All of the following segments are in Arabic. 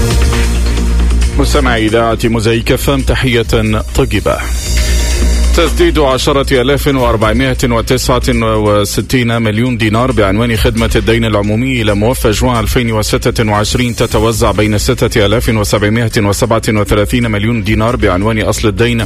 مستمعي إذاعة موزايك FM، تحية طيبة. تسديد 10,469 مليون دينار بعنوان خدمة الدين العمومي إلى موفى جوان 2026 تتوزع بين 6,737 مليون دينار بعنوان أصل الدين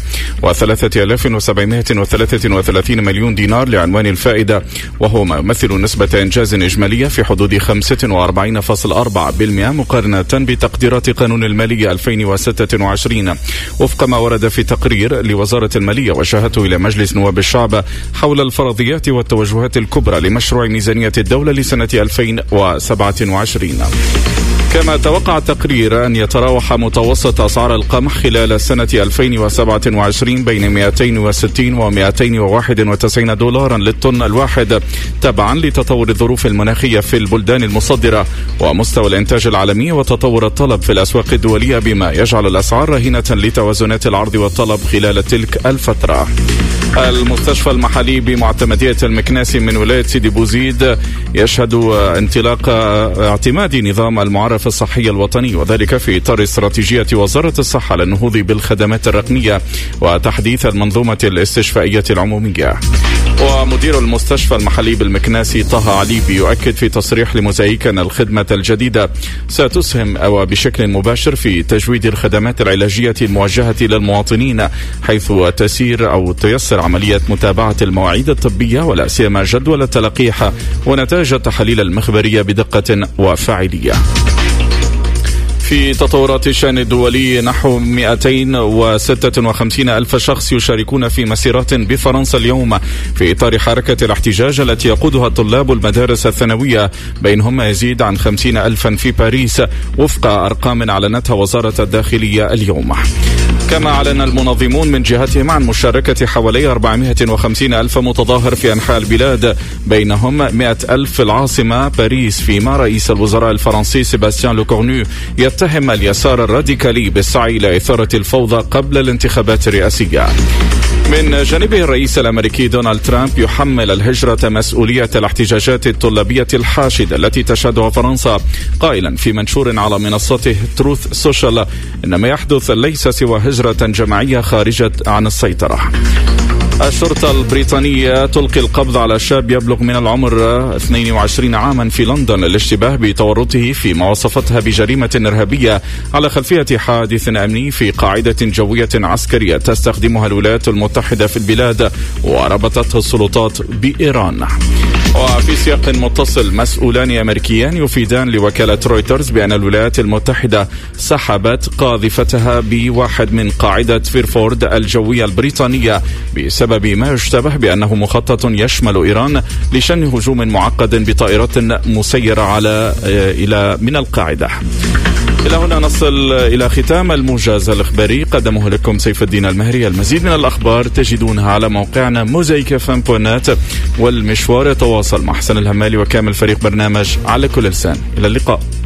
و3,733 مليون دينار لعنوان الفائدة، وهو ما يمثل نسبة إنجاز إجمالية في حدود 45.4% مقارنة بتقديرات قانون المالية 2026 وفق ما ورد في تقرير لوزارة المالية وشهادته إلى مجلس نواب الشعب حول الفرضيات والتوجهات الكبرى لمشروع ميزانية الدولة لسنة 2027. كما توقع التقرير أن يتراوح متوسط أسعار القمح خلال سنة 2027 بين 260 و 291 دولارا للطن الواحد، تبعا لتطور الظروف المناخية في البلدان المصدرة ومستوى الإنتاج العالمي وتطور الطلب في الأسواق الدولية، بما يجعل الأسعار رهينة لتوازنات العرض والطلب خلال تلك الفترة. المستشفى المحلي بمعتمدية المكناسي من ولاية سيدي بوزيد يشهد انطلاق اعتماد نظام المعرف الصحي الوطني، وذلك في إطار استراتيجية وزارة الصحة للنهوض بالخدمات الرقمية وتحديث المنظومة الاستشفائية العمومية. ومدير المستشفى المحلي بالمكناسي طه علي بيؤكد في تصريح لموزايك أن الخدمة الجديدة ستسهم أو بشكل مباشر في تجويد الخدمات العلاجية الموجهة للمواطنين، حيث تيسر عملية متابعة المواعيد الطبية ولا سيما جدول التلقيح ونتائج التحاليل المخبرية بدقة وفاعلية. في تطورات الشأن الدولي، نحو 256 ألف شخص يشاركون في مسيرات بفرنسا اليوم في إطار حركة الاحتجاج التي يقودها طلاب المدارس الثانوية، بينهم ما يزيد عن 50 ألفا في باريس وفق أرقام أعلنتها وزارة الداخلية اليوم. كما أعلن المنظمون من جهتهم عن مشاركة حوالي 450 ألف متظاهر في أنحاء البلاد، بينهم 100 ألف في العاصمة باريس، فيما رئيس الوزراء الفرنسي سيباستيان لوكورنو يتهم اليسار الراديكالي بالسعي إلى إثارة الفوضى قبل الانتخابات الرئاسية. من جانبه الرئيس الأمريكي دونالد ترامب يحمل الهجرة مسؤولية الاحتجاجات الطلابية الحاشدة التي تشهدها فرنسا، قائلا في منشور على منصته تروث سوشيال إن ما يحدث ليس سوى هجرة جماعية خارجة عن السيطرة. الشرطة البريطانية تلقي القبض على شاب يبلغ من العمر 22 عاما في لندن للاشتباه بتورطه فيما وصفتها بجريمة إرهابية على خلفية حادث أمني في قاعدة جوية عسكرية تستخدمها الولايات المتحدة في البلاد وربطته السلطات بإيران. وفي سياق متصل، مسؤولان أمريكيان يفيدان لوكالة رويترز بأن الولايات المتحدة سحبت قاذفتها بواحد من قاعدة فيرفورد الجوية البريطانية بسبب ما يشتبه بأنه مخطط يشمل إيران لشن هجوم معقد بطائرات مسيرة إلى من القاعدة. إلى هنا نصل إلى ختام الموجز الإخباري، قدمه لكم سيف الدين المهري. المزيد من الأخبار تجدونها على موقعنا mozaikfm.net، والمشوار يتواصل مع حسن الهمالي وكامل فريق برنامج على كل لسان. إلى اللقاء.